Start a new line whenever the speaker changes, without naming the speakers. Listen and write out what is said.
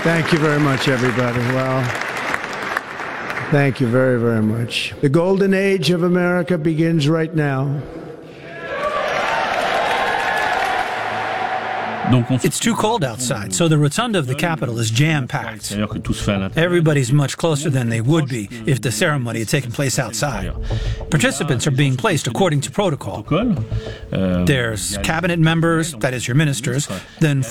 Thank you very much, everybody. Well, thank you very, very much. The golden age of America begins right now.
It's too cold outside, so the rotunda of the Capitol is jam-packed. Everybody's much closer than they would be if the ceremony had taken place outside. Participants are being placed according to protocol. There's cabinet members, that is your ministers, then